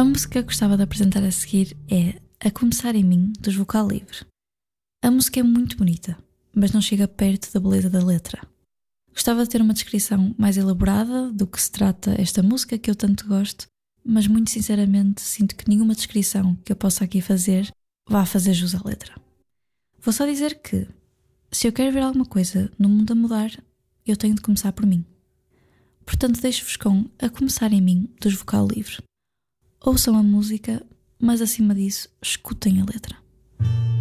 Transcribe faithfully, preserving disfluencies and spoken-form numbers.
A música que eu gostava de apresentar a seguir é A Começar em Mim, dos Vocal Livre. A música é muito bonita, mas não chega perto da beleza da letra. Gostava de ter uma descrição mais elaborada do que se trata esta música que eu tanto gosto, mas muito sinceramente sinto que nenhuma descrição que eu possa aqui fazer vá fazer jus à letra. Vou só dizer que, se eu quero ver alguma coisa no mundo a mudar, eu tenho de começar por mim. Portanto, deixo-vos com A Começar em Mim, dos Vocal Livre. Ouçam a música, mas acima disso, escutem a letra.